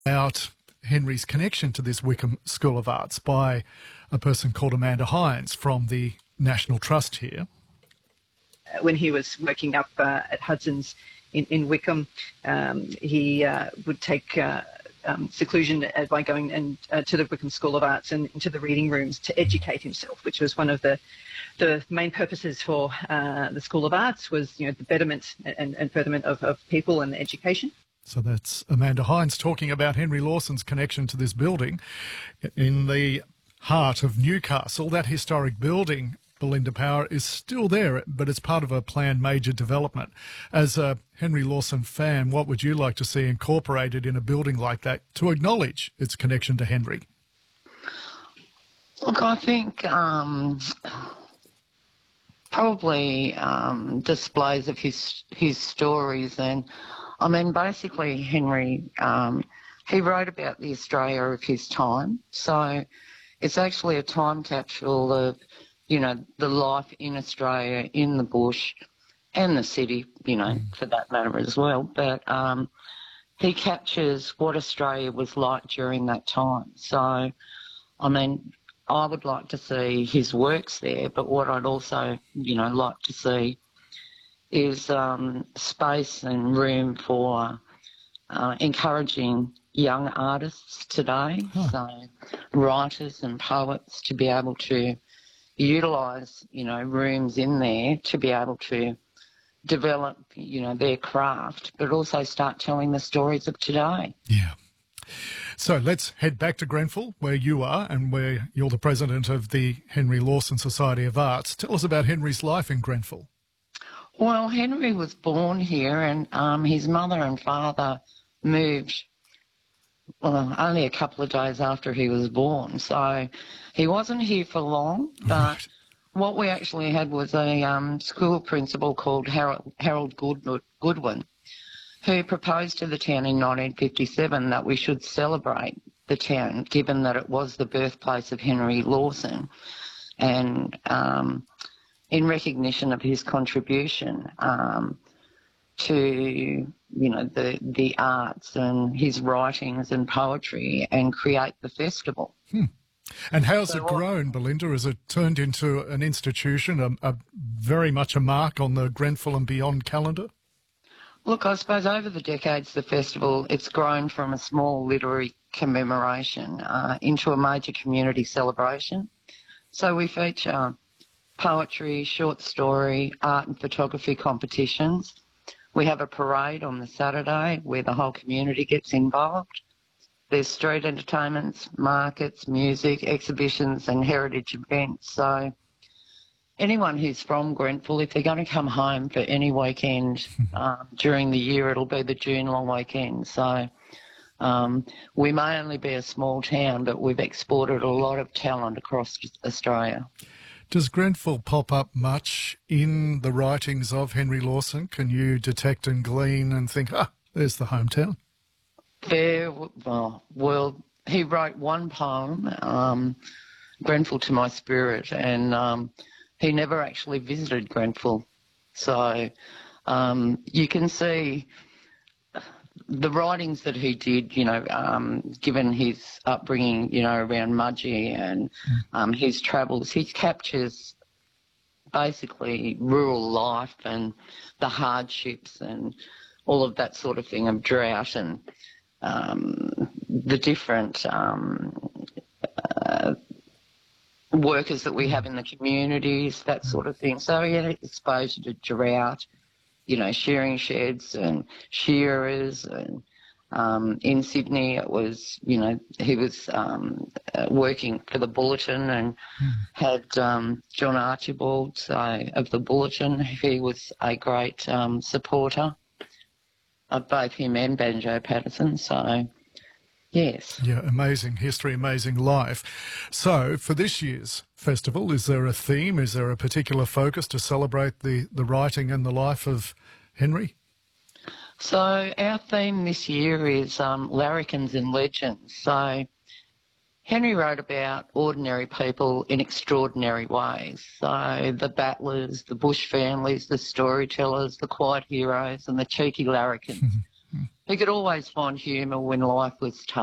About Henry's connection to this Wickham School of Arts by a person called Amanda Hines from the National Trust here. When he was working up at Hudson's in Wickham, he would take seclusion by going to the Wickham School of Arts and into the reading rooms to educate himself, which was one of the main purposes for the School of Arts, was the betterment and furtherment of people and education. So that's Amanda Hines talking about Henry Lawson's connection to this building in the heart of Newcastle. That historic building, Belinda Power, is still there, but it's part of a planned major development. As a Henry Lawson fan, what would you like to see incorporated in a building like that to acknowledge its connection to Henry? Look, I think probably displays of his stories. And I mean, basically, Henry, he wrote about the Australia of his time. So it's actually a time capsule of, the life in Australia, in the bush and the city, for that matter as well. But he captures what Australia was like during that time. So, I mean, I would like to see his works there, but what I'd also, like to see is space and room for encouraging young artists today, so writers and poets, to be able to utilise, rooms in there to be able to develop, their craft, but also start telling the stories of today. Yeah. So let's head back to Grenfell, where you are and where you're the president of the Henry Lawson Society of Arts. Tell us about Henry's life in Grenfell. Well, Henry was born here, and his mother and father moved only a couple of days after he was born. So he wasn't here for long, but what we actually had was a school principal called Harold Goodwin, who proposed to the town in 1957 that we should celebrate the town, given that it was the birthplace of Henry Lawson, and in recognition of his contribution to, the arts and his writings and poetry, and create the festival. And how's it grown, Belinda? Has it turned into an institution, a very much a mark on the Grenfell and beyond calendar? Look, I suppose over the decades, the festival, it's grown from a small literary commemoration into a major community celebration. So we feature poetry, short story, art and photography competitions. We have a parade on the Saturday where the whole community gets involved. There's street entertainments, markets, music, exhibitions and heritage events. So anyone who's from Grenfell, if they're going to come home for any weekend during the year, it'll be the June long weekend. So we may only be a small town, but we've exported a lot of talent across Australia. Does Grenfell pop up much in the writings of Henry Lawson? Can you detect and glean and think, there's the hometown? Well, he wrote one poem, Grenfell to My Spirit, and he never actually visited Grenfell. So you can see the writings that he did, given his upbringing, around Mudgee and his travels, he captures basically rural life and the hardships and all of that sort of thing of drought and the different workers that we have in the communities, that sort of thing. So he had exposure to drought, shearing sheds and shearers. And in Sydney it was, he was working for the Bulletin and had John Archibald of the Bulletin. He was a great supporter of both him and Banjo Patterson. So, yes. Yeah, amazing history, amazing life. So for this year's festival, is there a theme? Is there a particular focus to celebrate the writing and the life of Henry? So our theme this year is Larrikins and Legends. So Henry wrote about ordinary people in extraordinary ways. So the battlers, the bush families, the storytellers, the quiet heroes and the cheeky larrikins he could always find humour when life was tough.